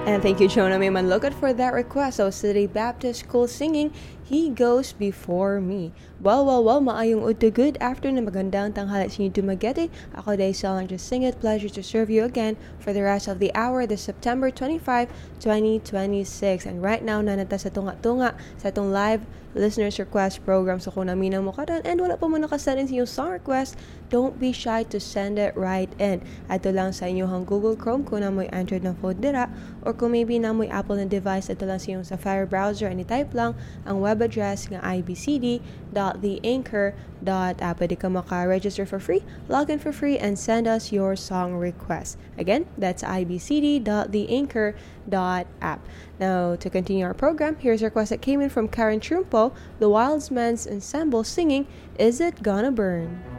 And thank you, Jonah May Manlokat, for that request. So, City Baptist School singing, He Goes Before Me. Well, maayong uto, good afternoon, magandang tanghali sa inyo dumagete. Ako day Sal, just sing it, pleasure to serve you again for the rest of the hour, this September 25, 2026. And right now, nanata sa tunga-tunga sa itong live listeners request program. So kung naminaw mo ka doon and wala pa mo nakasend in sa inyong song request, don't be shy to send it right in. Ato lang sa inyong Google Chrome kung na mo'y Android na phone dira, or kung maybe na mo'y Apple na device, ato lang sa inyong Safari browser, and i-type lang ang web address nga ibcd.theanchor.app. Pwede ka maka-register for free, log in for free, and send us your song request. Again, that's ibcd.theanchor.app. Now, to continue our program, here's a request that came in from Karen Trumpo, the Wildsman's Ensemble, singing Is It Gonna Burn?